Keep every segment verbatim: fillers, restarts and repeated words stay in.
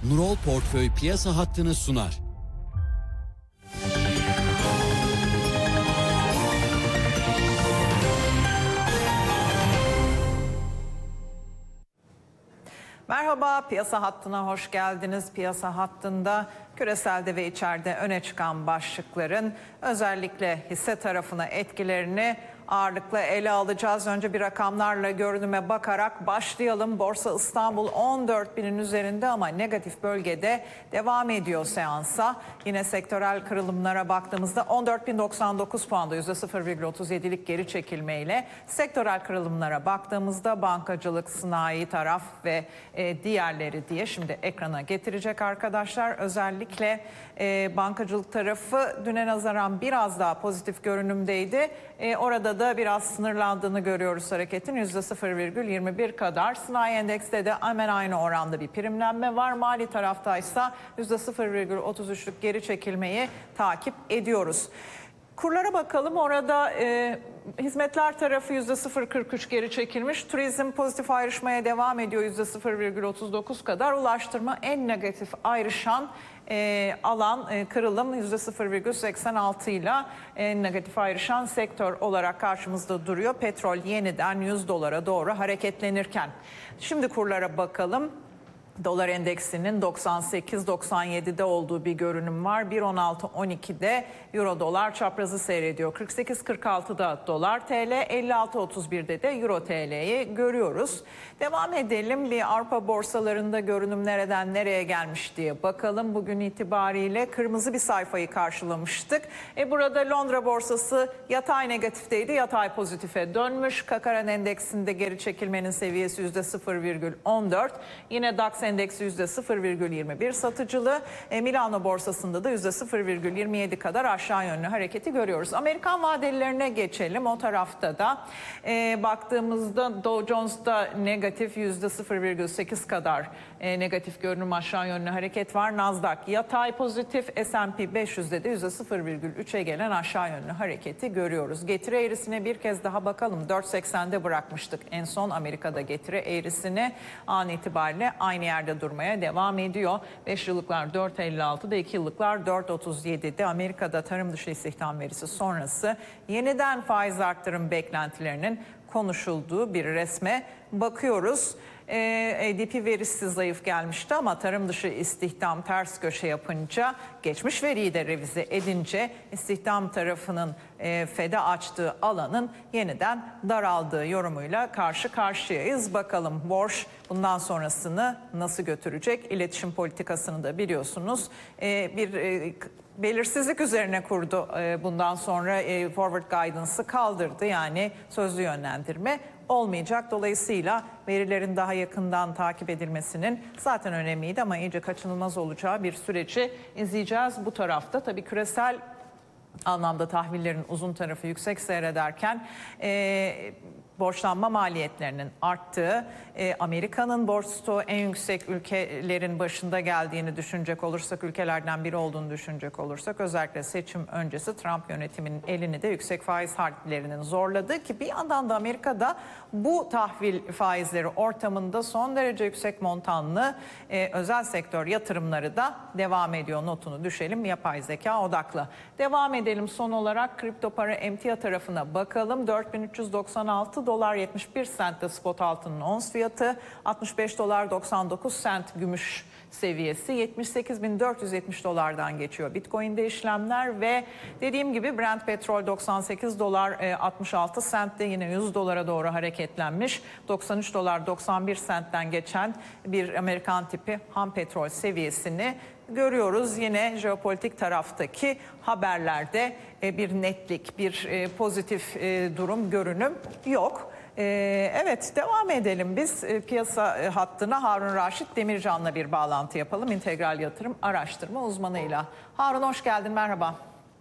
Nurol Portföy Piyasa Hattı'nı sunar. Merhaba, Piyasa Hattı'na hoş geldiniz. Piyasa Hattı'nda küreselde ve içeride öne çıkan başlıkların özellikle hisse tarafına etkilerini ağırlıkla ele alacağız. Önce bir rakamlarla görünüme bakarak başlayalım. Borsa İstanbul on dört binin üzerinde ama negatif bölgede devam ediyor seansa. Yine sektörel kırılımlara baktığımızda on dört bin doksan dokuz puanda yüzde sıfır virgül otuz yedilik geri çekilmeyle. Sektörel kırılımlara baktığımızda bankacılık, sanayi taraf ve e, diğerleri diye şimdi ekrana getirecek arkadaşlar. Özellikle e, bankacılık tarafı düne nazaran biraz daha pozitif görünümdeydi. E, orada da biraz sınırlandığını görüyoruz hareketin yüzde sıfır virgül yirmi bir kadar. Sanayi endekste de hemen aynı oranda bir primlenme var. Mali taraftaysa yüzde sıfır virgül otuz üçlük geri çekilmeyi takip ediyoruz. Kurlara bakalım. Orada e, hizmetler tarafı yüzde sıfır virgül kırk üç geri çekilmiş. Turizm pozitif ayrışmaya devam ediyor yüzde sıfır virgül otuz dokuz kadar. Ulaştırma en negatif ayrışan e, alan e, kırılım yüzde sıfır virgül seksen altı ile en negatif ayrışan sektör olarak karşımızda duruyor. Petrol yeniden yüz dolara doğru hareketlenirken. Şimdi kurlara bakalım. Dolar endeksinin doksan sekiz doksan yedide olduğu bir görünüm var. bir on altı on ikide euro dolar çaprazı seyrediyor. kırk sekiz kırk altıda dolar T L, elli altı otuz birde de euro T L'yi görüyoruz. Devam edelim. Bir Avrupa borsalarında görünüm nereden nereye gelmiş diye bakalım. Bugün itibariyle kırmızı bir sayfayı karşılamıştık. E burada Londra borsası yatay negatifteydi. Yatay pozitife dönmüş. Kakaran endeksinde geri çekilmenin seviyesi yüzde sıfır virgül on dört. Yine DAX endeksi yüzde sıfır virgül yirmi bir satıcılı. E, Milano borsasında da yüzde sıfır virgül yirmi yedi kadar aşağı yönlü hareketi görüyoruz. Amerikan vadelilerine geçelim. O tarafta da e, baktığımızda Dow Jones'da negatif yüzde sıfır virgül sekiz kadar e, negatif görünüm aşağı yönlü hareket var. Nasdaq yatay pozitif. S and P beş yüzde de yüzde sıfır virgül üçe gelen aşağı yönlü hareketi görüyoruz. Getiri eğrisine bir kez daha bakalım. dört seksende bırakmıştık en son Amerika'da getiri eğrisini. An itibariyle aynı yerde durmaya devam ediyor. beş yıllıklar dört elli altıda, iki yıllıklar dört otuz yedide. Amerika'da tarım dışı istihdam verisi sonrası yeniden faiz arttırım beklentilerinin konuşulduğu bir resme bakıyoruz. Ee, A D P verisi zayıf gelmişti ama tarım dışı istihdam ters köşe yapınca, geçmiş veriyi de revize edince istihdam tarafının e, Fed'e açtığı alanın yeniden daraldığı yorumuyla karşı karşıyayız. Bakalım borç bundan sonrasını nasıl götürecek? İletişim politikasını da biliyorsunuz e, bir e, belirsizlik üzerine kurdu. E, bundan sonra e, forward guidance'ı kaldırdı, yani sözlü yönlendirme olmayacak. Dolayısıyla verilerin daha yakından takip edilmesinin zaten önemliydi ama iyice kaçınılmaz olacağı bir süreci izleyeceğiz. Bu tarafta tabii küresel anlamda tahvillerin uzun tarafı yüksek seyrederken e, borçlanma maliyetlerinin arttığı, e, Amerika'nın borç stoğu en yüksek ülkelerin başında geldiğini düşünecek olursak, ülkelerden biri olduğunu düşünecek olursak, özellikle seçim öncesi Trump yönetiminin elini de yüksek faiz harplerinin zorladığı, ki bir yandan da Amerika'da bu tahvil faizleri ortamında son derece yüksek montanlı e, özel sektör yatırımları da devam ediyor. Notunu düşelim, yapay zeka odaklı. Devam edelim son olarak kripto para emtia tarafına bakalım. dört bin üç yüz doksan altı dolar yetmiş bir sentte spot altının ons fiyatı, altmış beş dolar doksan dokuz sent gümüş seviyesi, yetmiş sekiz bin dört yüz yetmiş dolardan geçiyor Bitcoin'de işlemler ve dediğim gibi Brent petrol doksan sekiz dolar altmış altı sentte yine yüz dolara doğru hareketlenmiş. doksan üç dolar doksan bir sentten geçen bir Amerikan tipi ham petrol seviyesini görüyoruz. Yine jeopolitik taraftaki haberlerde bir netlik, bir pozitif durum, görünüm yok. Evet, devam edelim biz piyasa hattına. Harun Raşit Demircan'la bir bağlantı yapalım. İntegral yatırım araştırma uzmanıyla. Harun hoş geldin, merhaba.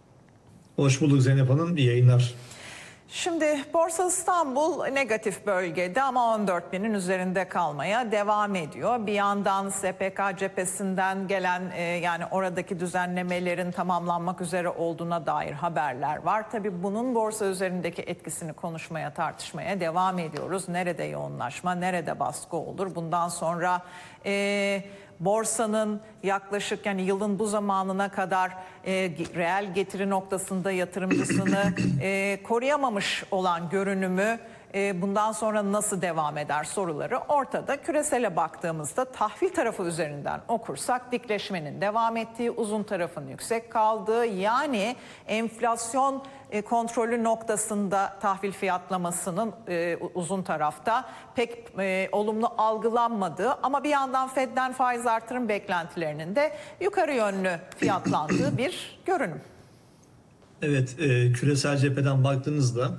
Hoş bulduk Zeynep Hanım, iyi yayınlar. Şimdi Borsa İstanbul negatif bölgede ama on dört binin üzerinde kalmaya devam ediyor. Bir yandan S P K cephesinden gelen e, yani oradaki düzenlemelerin tamamlanmak üzere olduğuna dair haberler var. Tabii bunun borsa üzerindeki etkisini konuşmaya, tartışmaya devam ediyoruz. Nerede yoğunlaşma, nerede baskı olur? Bundan sonra e, borsanın yaklaşık yani yılın bu zamanına kadar e, reel getiri noktasında yatırımcısını e, koruyamamış olan görünümü e, bundan sonra nasıl devam eder soruları ortada. Küresele baktığımızda tahvil tarafı üzerinden okursak dikleşmenin devam ettiği, uzun tarafın yüksek kaldığı, yani enflasyon e, kontrolü noktasında tahvil fiyatlamasının e, uzun tarafta pek e, olumlu algılanmadığı ama bir yandan Fed'den faiz artırım beklentilerinin de yukarı yönlü fiyatlandığı bir görünüm. Evet, e, küresel cepheden baktığınızda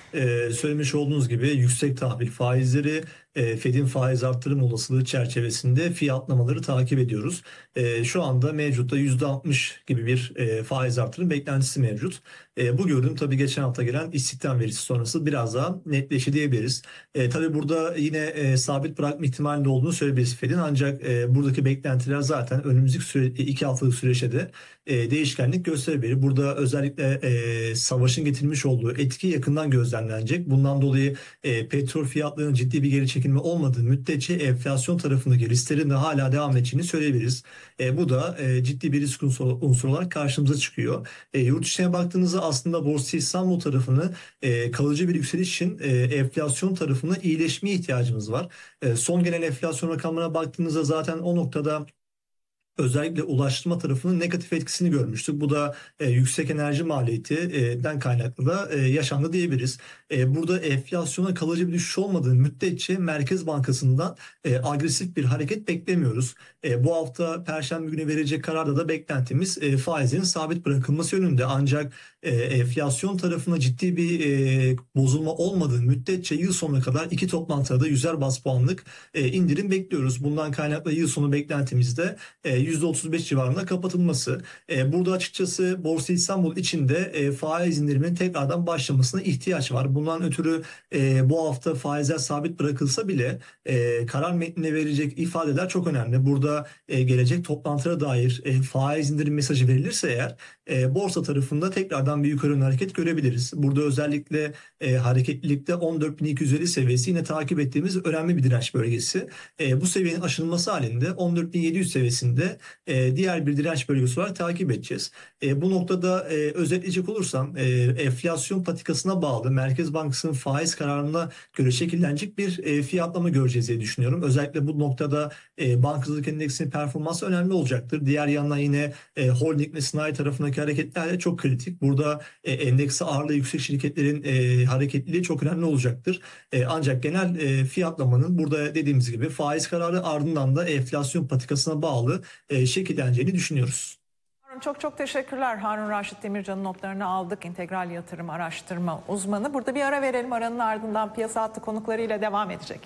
e, söylemiş olduğunuz gibi yüksek tahvil faizleri, e, Fed'in faiz artırım olasılığı çerçevesinde fiyatlamaları takip ediyoruz. E, şu anda mevcutta yüzde altmış gibi bir e, faiz artırım beklentisi mevcut. E, bu görünüm tabii geçen hafta gelen istihdam verisi sonrası biraz daha netleşti diyebiliriz. E, tabii burada yine e, sabit bırakma ihtimalinde olduğunu söyleyebiliriz Fed'in, ancak e, buradaki beklentiler zaten önümüzdeki süre, iki haftalık süreçte de e, değişkenlik gösterebilir. Burada özellikle e, savaşın getirmiş olduğu etki yakından gözlemlenecek. Bundan dolayı e, petrol fiyatlarının ciddi bir geri çekilme olmadığı müddetçe enflasyon tarafındaki risklerin de hala devam edeceğini söyleyebiliriz. E, bu da e, ciddi bir risk unsuru, unsuru olarak karşımıza çıkıyor. E, yurt içine baktığınızda aslında Borsa İstanbul tarafını e, kalıcı bir yükseliş için e, enflasyon tarafına iyileşmeye ihtiyacımız var. E, son gelen enflasyon rakamlarına baktığınızda zaten o noktada özellikle ulaştırma tarafının negatif etkisini görmüştük. Bu da e, yüksek enerji maliyetinden kaynaklı da e, yaşandı diyebiliriz. E, burada enflasyona kalıcı bir düşüş olmadığı müddetçe Merkez Bankası'ndan e, agresif bir hareket beklemiyoruz. E, bu hafta Perşembe günü verilecek kararda da beklentimiz e, faizin sabit bırakılması yönünde. Ancak e, enflasyon tarafına ciddi bir e, bozulma olmadığı müddetçe yıl sonuna kadar iki toplantıda yüzer baz puanlık e, indirim bekliyoruz. Bundan kaynaklı yıl sonu beklentimizde e, yüzde otuz beş civarında kapatılması. E, burada açıkçası Borsa İstanbul içinde e, faiz indiriminin tekrardan başlamasına ihtiyaç var. Bundan ötürü e, bu hafta faizler sabit bırakılsa bile e, karar metnine verecek ifadeler çok önemli. Burada e, gelecek toplantılara dair e, faiz indirim mesajı verilirse eğer e, borsa tarafında tekrardan bir yukarı yönlü hareket görebiliriz. Burada özellikle e, hareketlilikte on dört bin iki yüz elli seviyesi yine takip ettiğimiz önemli bir direnç bölgesi. E, bu seviyenin aşılması halinde on dört bin yedi yüz seviyesinde e, diğer bir direnç bölgesi olarak takip edeceğiz. E, bu noktada e, özetleyecek olursam e, enflasyon patikasına bağlı Merkez Bankası'nın faiz kararına göre şekillenecek bir e, fiyatlama göreceğiz diye düşünüyorum. Özellikle bu noktada e, bankacılık endeksinin performansı önemli olacaktır. Diğer yandan yine e, holding ve sanayi tarafındaki hareketler de çok kritik. Burada e, endekse ağırlığı yüksek şirketlerin e, hareketliliği çok önemli olacaktır. E, ancak genel e, fiyatlamanın burada dediğimiz gibi faiz kararı ardından da enflasyon patikasına bağlı e, şekilleneceğini düşünüyoruz. Çok çok teşekkürler. Harun Raşit Demircan'ın notlarını aldık. İntegral yatırım araştırma uzmanı. Burada bir ara verelim. Aranın ardından piyasa hattı konuklarıyla devam edecek.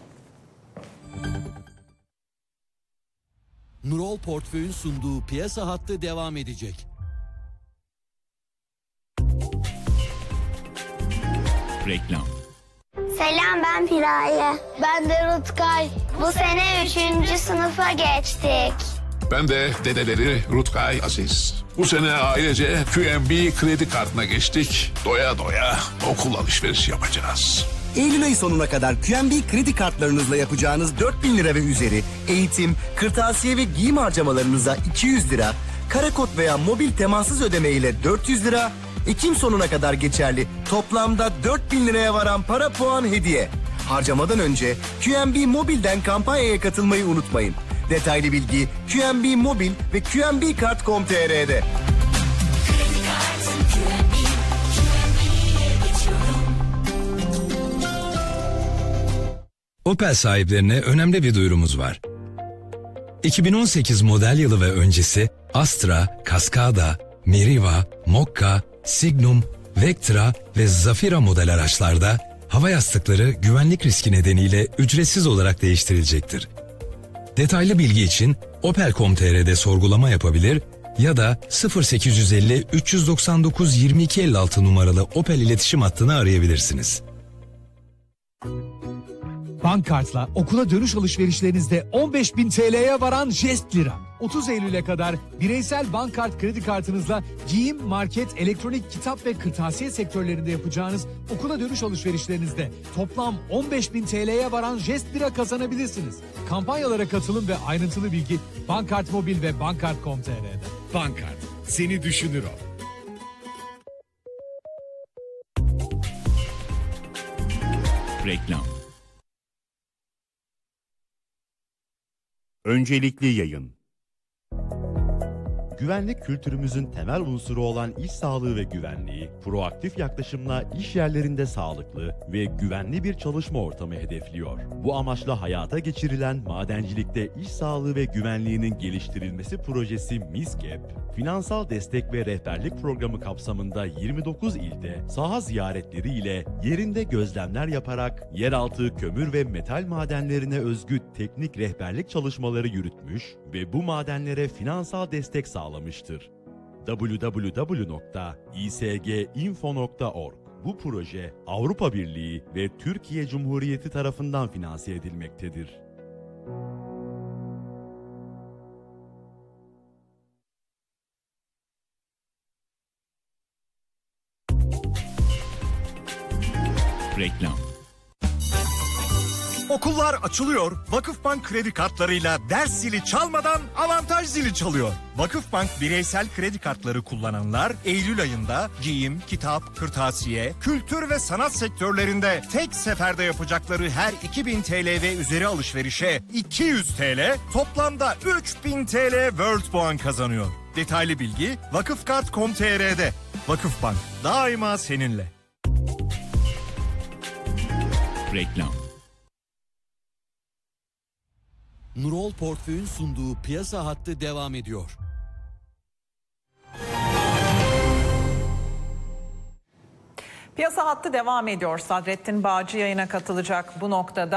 Nurol Portföy'ün sunduğu piyasa hattı devam edecek. Reklam. Selam, ben Piraye. Ben de Rutkay. Bu sene üçüncü sınıfa geçtik. Ben de dedeleri Rutkay Aziz. Bu sene ailece Q N B kredi kartına geçtik. Doya doya okul alışveriş yapacağız. Eylül ayı sonuna kadar Q N B kredi kartlarınızla yapacağınız dört bin lira ve üzeri eğitim, kırtasiye ve giyim harcamalarınıza iki yüz lira, karakod veya mobil temassız ödeme ile dört yüz lira, Ekim sonuna kadar geçerli toplamda dört bin liraya varan para puan hediye. Harcamadan önce Q N B Mobil'den kampanyaya katılmayı unutmayın. Detaylı bilgi Q N B Mobil ve Q N B Kart nokta com nokta t r'de. Opel sahiplerine önemli bir duyurumuz var. iki bin on sekiz model yılı ve öncesi Astra, Cascada, Meriva, Mokka, Signum, Vectra ve Zafira model araçlarda hava yastıkları güvenlik riski nedeniyle ücretsiz olarak değiştirilecektir. Detaylı bilgi için opel nokta com nokta t r'de sorgulama yapabilir ya da sıfır sekiz yüz elli üç yüz doksan dokuz yirmi iki elli altı numaralı Opel iletişim hattını arayabilirsiniz. Bankkart'la okula dönüş alışverişlerinizde on beş bin T L'ye varan jest lira. otuz Eylül'e kadar bireysel Bankkart kredi kartınızla giyim, market, elektronik, kitap ve kırtasiye sektörlerinde yapacağınız okula dönüş alışverişlerinizde toplam on beş bin T L'ye varan jest lira kazanabilirsiniz. Kampanyalara katılım ve ayrıntılı bilgi Bankkart Mobil ve bankkart nokta com nokta T R'de. Bankkart, seni düşünür o. Reklam. Öncelikli yayın. Güvenlik kültürümüzün temel unsuru olan iş sağlığı ve güvenliği, proaktif yaklaşımla iş yerlerinde sağlıklı ve güvenli bir çalışma ortamı hedefliyor. Bu amaçla hayata geçirilen madencilikte iş sağlığı ve güvenliğinin geliştirilmesi projesi MİSGEP, finansal destek ve rehberlik programı kapsamında yirmi dokuz ilde saha ziyaretleri ile yerinde gözlemler yaparak yeraltı kömür ve metal madenlerine özgü teknik rehberlik çalışmaları yürütmüş ve bu madenlere finansal destek sağlamıştır. double-u double-u double-u nokta i s g info nokta org. Bu proje Avrupa Birliği ve Türkiye Cumhuriyeti tarafından finanse edilmektedir. Reklam. Okullar açılıyor. Vakıfbank kredi kartlarıyla ders zili çalmadan avantaj zili çalıyor. Vakıfbank bireysel kredi kartları kullananlar Eylül ayında giyim, kitap, kırtasiye, kültür ve sanat sektörlerinde tek seferde yapacakları her iki bin T L ve üzeri alışverişe iki yüz T L, toplamda üç bin T L World puan kazanıyor. Detaylı bilgi vakıfkart nokta com nokta T R'de. Vakıfbank daima seninle. Reklam. Nurol Portföy'ün sunduğu piyasa hattı devam ediyor. Piyasa hattı devam ediyor. Sadrettin Bağcı yayına katılacak bu noktada.